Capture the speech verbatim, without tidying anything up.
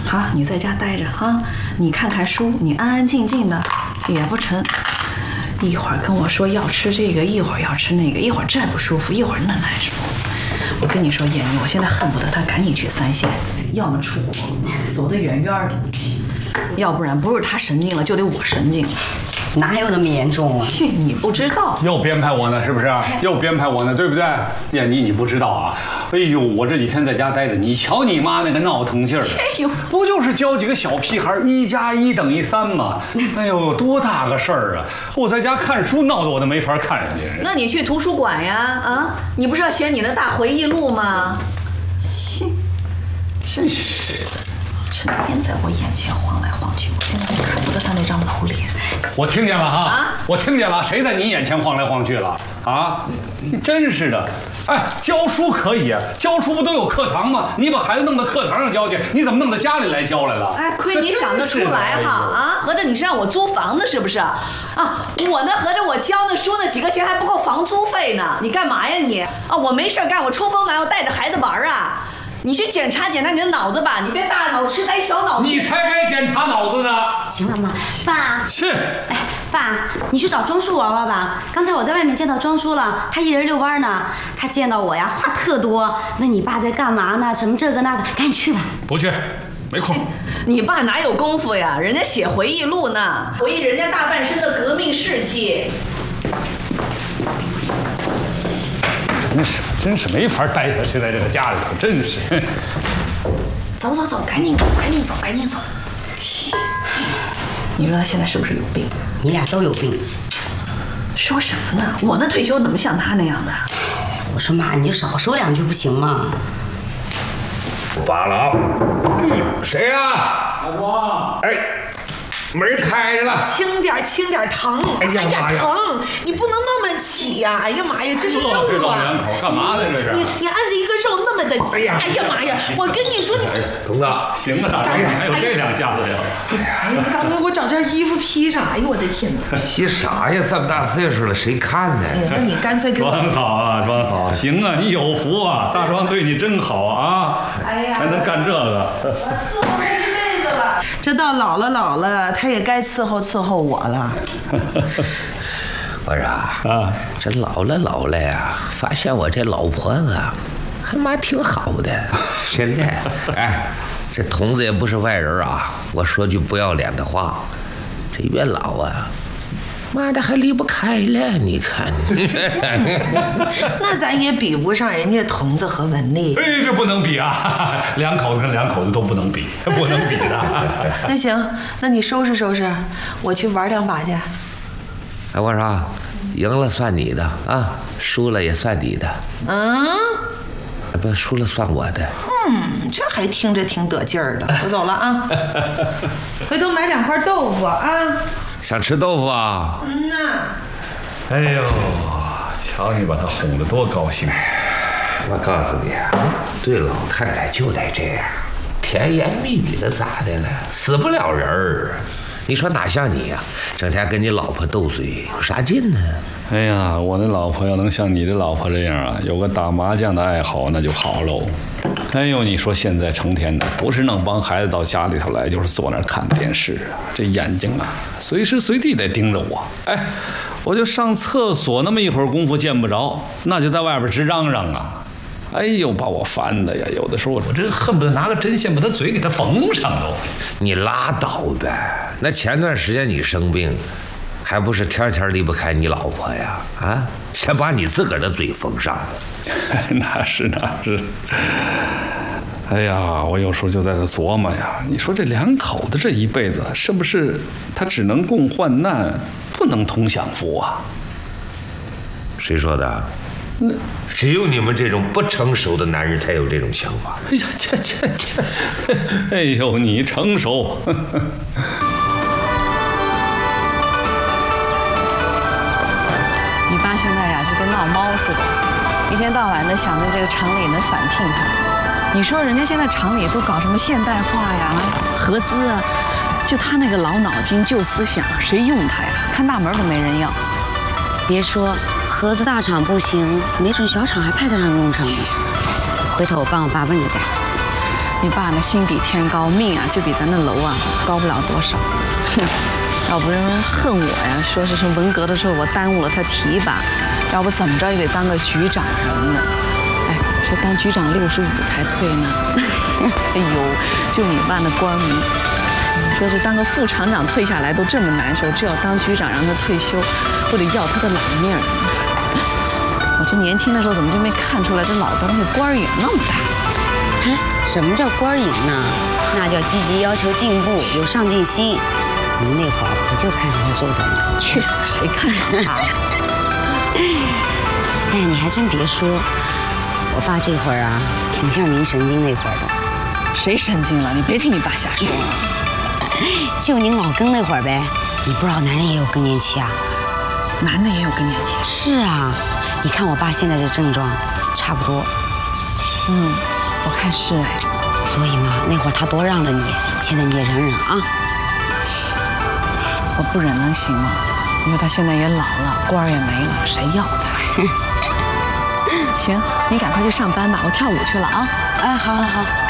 好，你在家待着哈，你看看书，你安安静静的，也不成。一会儿跟我说要吃这个，一会儿要吃那个，一会儿这不舒服，一会儿那难受。我跟你说，燕妮，我现在恨不得他赶紧去三线，要么出国，走得远远的，要不然不是他神经了，就得我神经了。 哪有那么严重啊？ 去，你不知道， 又编排我呢，是不是？又编排我呢，对不对？燕妮，你不知道啊？哎呦，我这几天在家待着，你瞧你妈那个闹腾劲儿， 哎呦， 不就是教几个小屁孩一加一等于三吗？哎呦，多大个事儿啊！我在家看书闹得我都没法看人家。 那你去图书馆呀？啊，你不是要写你的大回忆录吗？信，真是的。成天在我眼前晃来晃去，我现在就看不得他那张老脸。 我听见了哈， 啊、 我听见了，谁在你眼前晃来晃去了啊？你真是的，哎，教书可以啊，教书不都有课堂吗？你把孩子弄到课堂上教去，你怎么弄到家里来教来了？ 哎，亏你想得出来哈啊！合着你是让我租房子是不是？啊，我呢，合着我交那书那几个钱还不够房租费呢，你干嘛呀你？啊，我没事干，我抽风玩，我带着孩子玩啊。你去检查检查你的脑子吧，你别大脑痴呆小脑子。 你才该检查脑子呢！ 行了妈，爸。 是。 哎，爸，你去找庄叔玩玩吧。刚才我在外面见到庄叔了，他一人遛弯呢。他见到我呀，话特多，问你爸在干嘛呢？什么这个那个，赶紧去吧。 不去，没空。 你爸哪有功夫呀？人家写回忆录呢，回忆人家大半生的革命事迹。 真是，真是没法待下去，在这个家里头，真是。 走走走，赶紧走，赶紧走，赶紧走。你说他现在是不是有病？ 你俩都有病。 说什么呢？我那退休怎么像他那样的？ 我说妈，你就少说两句不行吗？ 我罢了啊。谁呀？ 老婆。 哎。门开着了， 轻点，轻点，疼！ 哎呀妈呀， 疼！你不能那么起呀！哎呀妈呀，这是肉啊！ 这老两口干嘛呢？这是你你按着一个肉那么的起！哎呀妈呀！我跟你说，你童子， 行了，哎呀，还有这两下子呀！ 哎呀，大哥，给我找件衣服披上！哎呦，我的天哪！ 披啥呀？这么大岁数了，谁看呢？ 哎呀，那你干脆给我…… 庄嫂啊，庄嫂，行啊，你有福啊，大庄对你真好啊！ 哎呀， 还能干这个。 这到老了老了，他也该伺候伺候我了。 我说啊，这老了老了呀，发现我这老婆子还妈挺好的。现在，哎，这童子也不是外人啊。我说句不要脸的话，这越老啊，妈的还离不开了。你看， 那咱也比不上人家童子和文丽。 哎，这不能比啊！两口子跟两口子都不能比，不能比的。 那行，那你收拾收拾，我去玩两把去。 哎，我说，赢了算你的啊，输了也算你的。 嗯。 不，输了算我的。 嗯，这还听着挺得劲儿的。我走了啊，回头买两块豆腐啊。 想吃豆腐啊？ 嗯呐。 哎呦，瞧你把他哄得多高兴！ 我告诉你，对老太太就得这样，甜言蜜语的咋的了？死不了人儿。你说哪像你呀、啊？整天跟你老婆斗嘴，有啥劲呢？ 哎呀，我那老婆要能像你的老婆这样啊，有个打麻将的爱好，那就好喽。哎呦，你说现在成天的，不是弄帮孩子到家里头来，就是坐那儿看电视啊，这眼睛啊，随时随地得盯着我。哎，我就上厕所那么一会儿功夫见不着，那就在外边直嚷嚷啊。哎呦，把我烦的呀！有的时候我真恨不得拿个针线把他嘴给他缝上都。 你拉倒呗！那前段时间你生病，还不是天天离不开你老婆呀？啊，先把你自个儿的嘴缝上了。 那是那是。哎呀，我有时候就在这琢磨呀，你说这两口子这一辈子是不是他只能共患难，不能同享福啊？ 谁说的？那只有你们这种不成熟的男人才有这种想法。 哎呀，这这这，哎呦，你成熟。 你爸现在呀，就跟闹猫似的，一天到晚的想着这个厂里能返聘他。你说人家现在厂里都搞什么现代化呀、合资啊，就他那个老脑筋、旧思想，谁用他呀？看大门都没人要。 别说。合资大厂不行，没准小厂还派得上用场呢。回头我帮我爸问着点。 你爸那心比天高，命啊就比咱那楼啊高不了多少。哼，要不人恨我呀，说是是文革的时候我耽误了他提拔，要不怎么着也得当个局长什么的。哎，说当局长六十五才退呢。哎呦，就你爸那官迷，说是当个副厂长退下来都这么难受，这要当局长让他退休，不得要他的老命儿？我这年轻的时候怎么就没看出来这老东西官瘾那么大？ 哎，什么叫官瘾呢？那叫积极要求进步，有上进心。你那会儿不就看上他这个呢？ 去，谁看上他？ 哎，你还真别说，我爸这会儿啊，挺像您神经那会儿的。 谁神经了？你别听你爸瞎说了。 就您老更那会儿呗。你不知道男人也有更年期啊？ 男的也有更年期？ 是啊，你看我爸现在这症状，差不多。 嗯，我看是哎。 所以嘛，那会儿他多让着你，现在你也忍忍啊。 我不忍能行吗？因为他现在也老了，官儿也没了，谁要他？行，你赶快去上班吧，我跳舞去了啊。 哎，好好好。